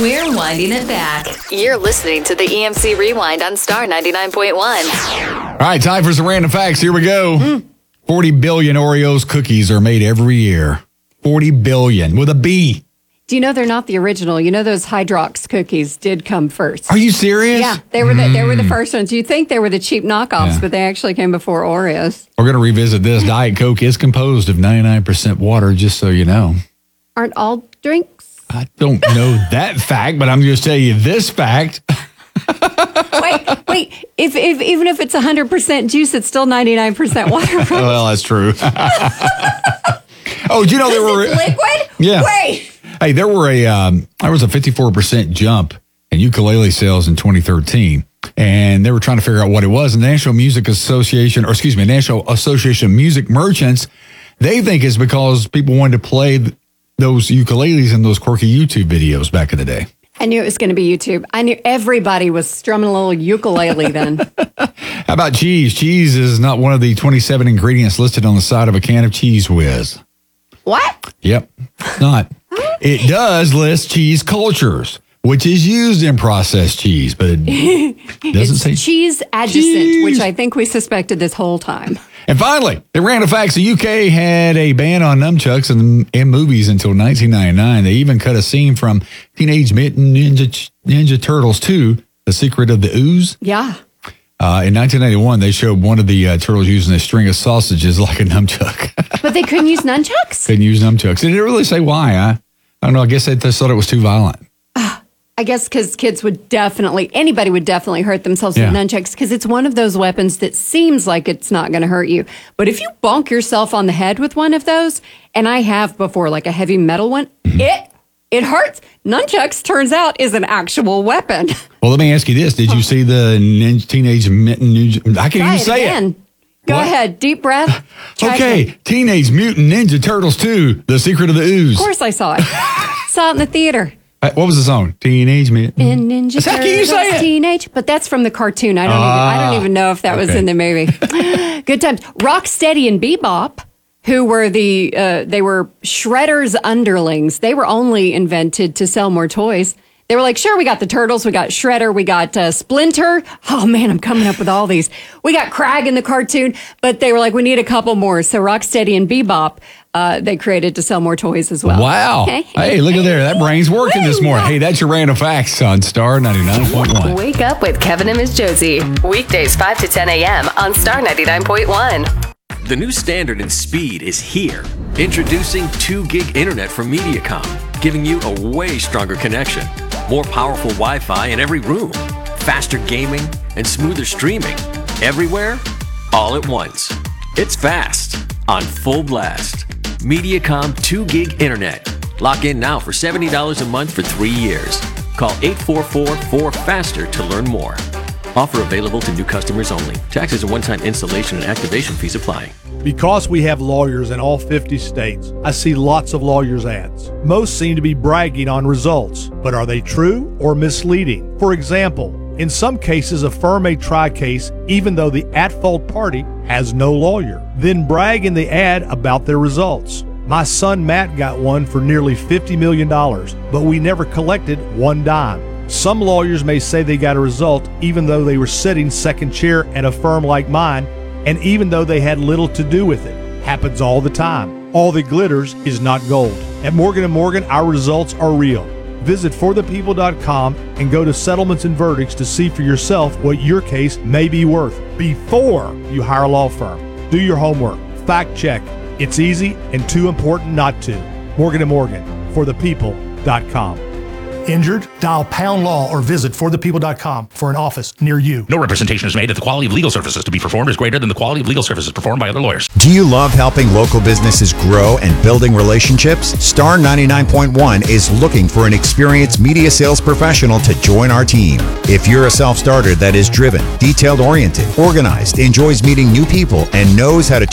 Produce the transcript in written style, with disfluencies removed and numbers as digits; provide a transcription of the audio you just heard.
We're winding it back. You're listening to the EMC Rewind on Star 99.1. All right, time for some random facts. Here we go. 40 billion Oreos cookies are made every year. 40 billion with a B. Do you know they're not the original? You know those Hydrox cookies did come first. Are you serious? Yeah, they were the first ones. You'd think they were the cheap knockoffs, but they actually came before Oreos. We're going to revisit this. Diet Coke is composed of 99% water, just so you know. Aren't all drinks? I don't know that fact, but I'm just telling you this fact. Wait. Even if it's 100% juice, it's still 99% water. Right? Well, that's true. Oh, do you know there were liquid? Yeah. Wait. Hey, there was a 54% jump in ukulele sales in 2013, and they were trying to figure out what it was. And the National Association of Music Merchants, they think it's because people wanted to play those ukuleles in those quirky YouTube videos back in the day. I knew it was going to be YouTube. I knew everybody was strumming a little ukulele then. How about cheese? Cheese is not one of the 27 ingredients listed on the side of a can of Cheese Whiz. What? Yep, it's not. It does list cheese cultures, which is used in processed cheese, but it doesn't say cheese adjacent, which I think we suspected this whole time. And finally, the random facts: the UK had a ban on nunchucks in movies until 1999. They even cut a scene from Teenage Mutant Ninja Turtles 2, The Secret of the Ooze. Yeah. In 1991, they showed one of the turtles using a string of sausages like a nunchuck. But they couldn't use nunchucks? Couldn't use nunchucks. They didn't really say why. I don't know. I guess they just thought it was too violent. I guess because anybody would definitely hurt themselves with nunchucks, because it's one of those weapons that seems like it's not going to hurt you. But if you bonk yourself on the head with one of those, and I have before, like a heavy metal one, it hurts. Nunchucks, turns out, is an actual weapon. Well, let me ask you this. Did you see the Teenage Mutant Ninja? I can't even say it. Go ahead. Deep breath. Okay. Teenage Mutant Ninja Turtles 2, The Secret of the Ooze. Of course I saw it. Saw it in the theater. What was the song? Teenage Mutant Ninja Turtles. How can you say it? Teenage, but that's from the cartoon. I don't even know if that was in the movie. Good times. Rocksteady and Bebop, who were they were Shredder's underlings. They were only invented to sell more toys. They were like, sure, we got the Turtles, we got Shredder, we got Splinter. Oh, man, I'm coming up with all these. We got Krag in the cartoon, but they were like, we need a couple more. So Rocksteady and Bebop, they created to sell more toys as well. Wow. Hey, look at there. That brain's working this morning. Hey, that's your random facts on Star 99.1. Wake up with Kevin and Ms. Josie. Weekdays 5 to 10 a.m. on Star 99.1. The new standard in speed is here. Introducing 2 gig internet from Mediacom, giving you a way stronger connection. More powerful Wi-Fi in every room, faster gaming, and smoother streaming. Everywhere, all at once. It's fast, on full blast. Mediacom 2 gig internet. Lock in now for $70 a month for 3 years. Call 844-4FASTER to learn more. Offer available to new customers only. Taxes and one-time installation and activation fees apply. Because we have lawyers in all 50 states, I see lots of lawyers' ads. Most seem to be bragging on results, but are they true or misleading? For example, in some cases, a firm may try a case even though the at-fault party has no lawyer, then brag in the ad about their results. My son Matt got one for nearly $50 million, but we never collected one dime. Some lawyers may say they got a result even though they were sitting second chair at a firm like mine, and even though they had little to do with it. Happens all the time. All that glitters is not gold. At Morgan & Morgan, our results are real. Visit forthepeople.com and go to settlements and verdicts to see for yourself what your case may be worth before you hire a law firm. Do your homework. Fact check. It's easy and too important not to. Morgan & Morgan, forthepeople.com. Injured? Dial pound law or visit forthepeople.com for an office near you. No representation is made that the quality of legal services to be performed is greater than the quality of legal services performed by other lawyers. Do you love helping local businesses grow and building relationships? Star 99.1 is looking for an experienced media sales professional to join our team. If you're a self-starter that is driven, detailed-oriented, organized, enjoys meeting new people, and knows how to